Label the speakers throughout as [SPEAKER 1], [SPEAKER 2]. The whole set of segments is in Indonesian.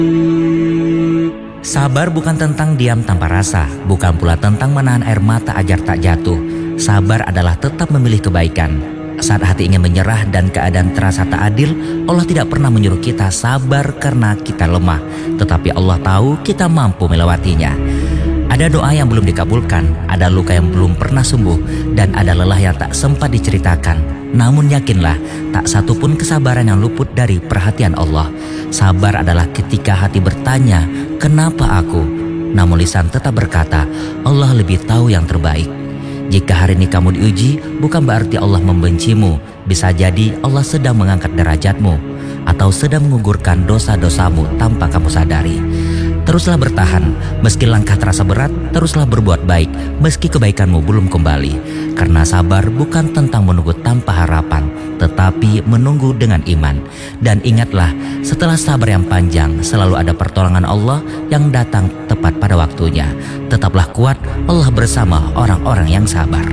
[SPEAKER 1] Sabar bukan tentang diam tanpa rasa, bukan pula tentang menahan air mata agar tak jatuh. Sabar adalah tetap memilih kebaikan. Saat hati ingin menyerah dan keadaan terasa tak adil, Allah tidak pernah menyuruh kita sabar karena kita lemah. Tetapi Allah tahu kita mampu melewatinya. Ada doa yang belum dikabulkan, ada luka yang belum pernah sembuh, dan ada lelah yang tak sempat diceritakan. Namun yakinlah, tak satu pun kesabaran yang luput dari perhatian Allah. Sabar adalah ketika hati bertanya, kenapa aku? Namun lisan tetap berkata, Allah lebih tahu yang terbaik. Jika hari ini kamu diuji, bukan berarti Allah membencimu. Bisa jadi Allah sedang mengangkat derajatmu, atau sedang mengugurkan dosa-dosamu tanpa kamu sadari. Teruslah bertahan, meski langkah terasa berat, teruslah berbuat baik, meski kebaikanmu belum kembali. Karena sabar bukan tentang menunggu tanpa harapan, tetapi menunggu dengan iman. Dan ingatlah, setelah sabar yang panjang, selalu ada pertolongan Allah yang datang tepat pada waktunya. Tetaplah kuat, Allah bersama orang-orang yang sabar.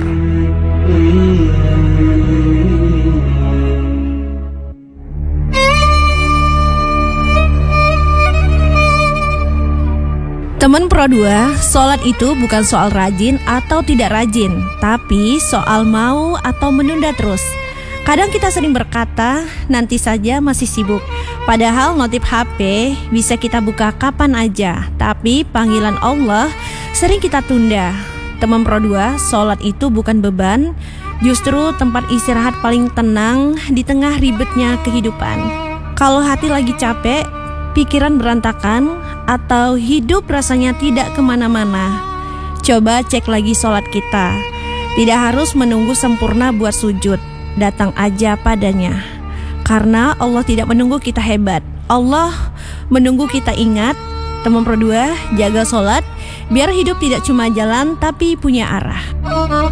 [SPEAKER 2] Teman Pro 2, sholat itu bukan soal rajin atau tidak rajin, tapi soal mau atau menunda terus. Kadang kita sering berkata, nanti saja masih sibuk. Padahal notif HP bisa kita buka kapan aja, tapi panggilan Allah sering kita tunda. Teman Pro 2, sholat itu bukan beban, justru tempat istirahat paling tenang di tengah ribetnya kehidupan. Kalau hati lagi capek, pikiran berantakan, atau hidup rasanya tidak kemana-mana, coba cek lagi sholat kita. Tidak harus menunggu sempurna buat sujud, datang aja padanya. Karena Allah tidak menunggu kita hebat, Allah menunggu kita ingat. Teman Pro 2, jaga sholat, biar hidup tidak cuma jalan tapi punya arah.